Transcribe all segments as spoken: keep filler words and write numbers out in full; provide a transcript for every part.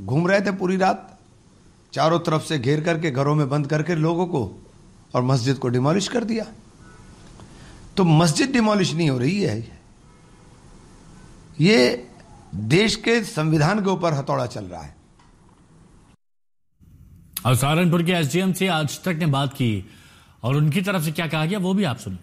घूम रहे थे पूरी रात, चारों तरफ से घेर करके, घरों में बंद करके लोगों को, और मस्जिद को डिमोलिश कर दिया। तो मस्जिद डिमोलिश नहीं हो रही है, ये देश के संविधान के ऊपर हथौड़ा चल रहा है। और सहारनपुर के एसडीएम से आज तक ने बात की और उनकी तरफ से क्या कहा गया वो भी आप सुनिए।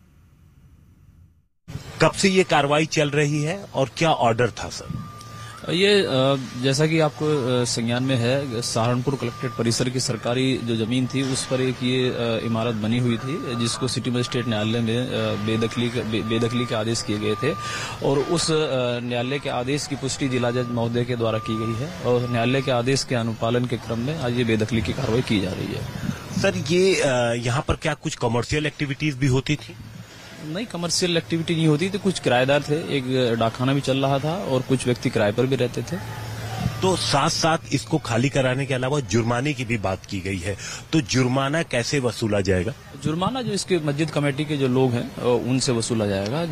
कब से ये कार्रवाई चल रही है और क्या ऑर्डर था सर? ये जैसा कि आपको संज्ञान में है, सहारनपुर कलेक्ट्रेट परिसर की सरकारी जो जमीन थी उस पर एक ये इमारत बनी हुई थी जिसको सिटी मजिस्ट्रेट न्यायालय में बेदखली बेदखली के आदेश किए गए थे और उस न्यायालय के आदेश की पुष्टि जिला जज महोदय के द्वारा की गई है और न्यायालय के आदेश के अनुपालन के क्रम में आज ये बेदखली की कार्रवाई की जा रही है। सर ये यहाँ पर क्या कुछ कमर्शियल एक्टिविटीज भी होती थी? नहीं, कमर्शियल एक्टिविटी नहीं होती थी, कुछ किराएदार थे, एक डाकखाना भी चल रहा था और कुछ व्यक्ति किराए पर भी रहते थे। तो साथ साथ इसको खाली कराने के अलावा जुर्माने की भी बात की गई है, तो जुर्माना कैसे वसूला जाएगा? जुर्माना जो इसके मस्जिद कमेटी के जो लोग हैं उनसे वसूला जाएगा।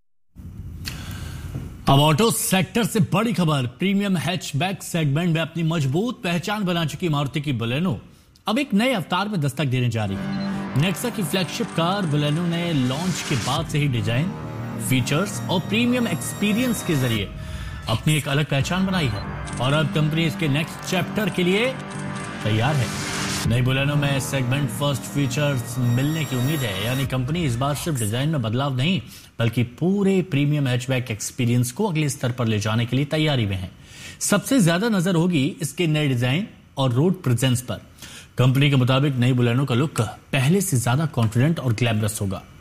अब ऑटो सेक्टर से बड़ी खबर, प्रीमियम हैचबैक सेगमेंट में अपनी मजबूत पहचान बना चुकी मारुति की बलेनो अब एक नए अवतार में दस्तक देने जा रही है। नेक्सा की फ्लैगशिप कार बलेनो ने लॉन्च के बाद से ही डिजाइन, फीचर्स और प्रीमियम एक्सपीरियंस के जरिए अपनी एक अलग पहचान बनाई है और अब कंपनी इसके नेक्स्ट चैप्टर के लिए तैयार है। नई बलेनो में सेगमेंट फर्स्ट फीचर्स मिलने की उम्मीद है, यानी कंपनी इस बार सिर्फ डिजाइन में बदलाव नहीं बल्कि पूरे प्रीमियम हैचबैक एक्सपीरियंस को अगले स्तर पर ले जाने के लिए तैयारी में है। सबसे ज्यादा नजर होगी इसके नए डिजाइन और रोड प्रेजेंस पर। कंपनी के मुताबिक नई बलेनो का लुक पहले से ज्यादा कॉन्फिडेंट और ग्लैमरस होगा।